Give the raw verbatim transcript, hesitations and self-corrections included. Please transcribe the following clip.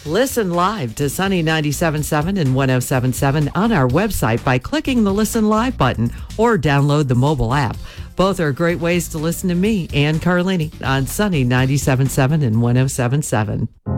Listen live to Sunny ninety-seven point seven and one oh seven point seven on our website by clicking the Listen Live button or download the mobile app. Both are great ways to listen to me, Ann Carlini, on Sunny ninety-seven point seven and one oh seven point seven.